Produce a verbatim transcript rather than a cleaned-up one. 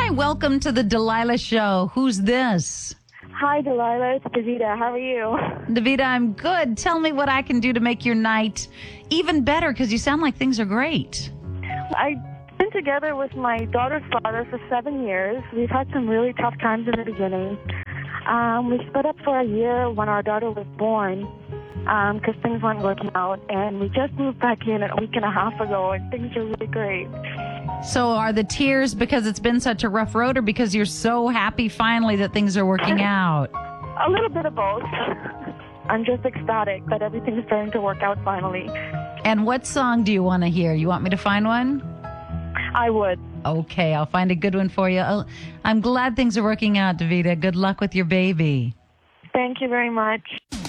Hi, welcome to the Delilah Show. Who's this? Hi, Delilah. It's Davida. How are you? Davida, I'm good. Tell me what I can do to make your night even better, because you sound like things are great. I've been together with my daughter's father for seven years. We've had some really tough times in the beginning. Um, we split up for a year when our daughter was born because um, things weren't working out. And we just moved back in a week and a half ago, and things are really great. So are the tears because it's been such a rough road, or because you're so happy finally that things are working out? A little bit of both. I'm just ecstatic that everything's starting to work out finally. And what song do you want to hear? You want me to find one? I would. Okay, I'll find a good one for you. I'll, I'm glad things are working out, Davida. Good luck with your baby. Thank you very much.